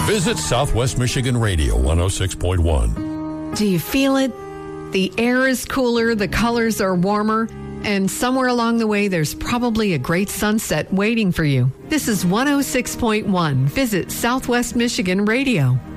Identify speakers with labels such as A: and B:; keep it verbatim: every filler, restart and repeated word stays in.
A: Visit Southwest Michigan Radio one oh six point one.
B: Do you feel it? The air is cooler, the colors are warmer, and somewhere along the way there's probably a great sunset waiting for you. This is one oh six point one. Visit Southwest Michigan Radio.